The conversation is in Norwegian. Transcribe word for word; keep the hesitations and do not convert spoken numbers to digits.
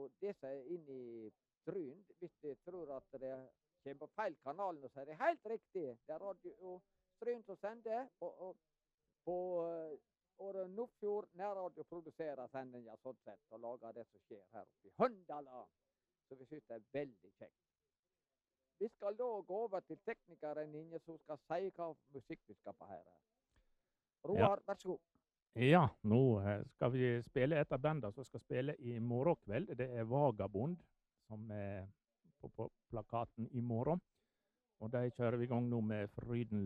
og det som er inn i Stryn, hvis de tror at det kommer på feil kanal, så er det helt riktig. Det er Radio Stryn som sender, og, og på uh, Nordfjord nærradio produserer sendingen sånn sett, og lager det som skjer her oppe i Håndala. Så vi synes det er veldig kjekt. Vi skal da gå over til teknikeren inne, som skal si hva musikk vi skal få høre. Roar, vær så god. Ja, nå skal vi spille et av bandene som skal spille i morgen kveld. Det er Vagabond, som er på, på plakaten i morgen. Og de kjører vi i gang nå med Fryden